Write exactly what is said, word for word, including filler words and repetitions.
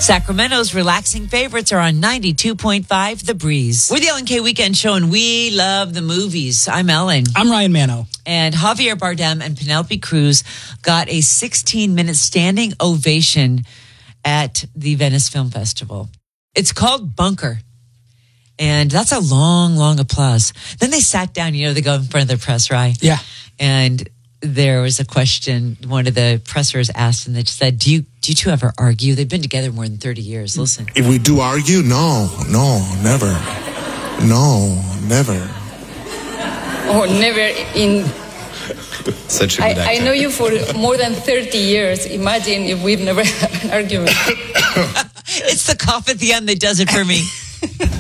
Sacramento's relaxing favorites are on ninety-two point five The Breeze. We're the Ellen K Weekend Show, and we love the movies. I'm Ellen. I'm Ryan Mano. And Javier Bardem and Penelope Cruz got a sixteen-minute standing ovation at the Venice Film Festival. It's called Bunker. And that's a long, long applause. Then they sat down, you know, they go in front of the press, right? Yeah. And there was a question one of the pressers asked, and they said, do you do you two ever argue? They've been together more than thirty years. Listen. If we do argue, no, no, never. No, never. Oh, never in... Such a good I, I actor. know you for more than thirty years. Imagine if we've never had an argument. It's the cough at the end that does it for me.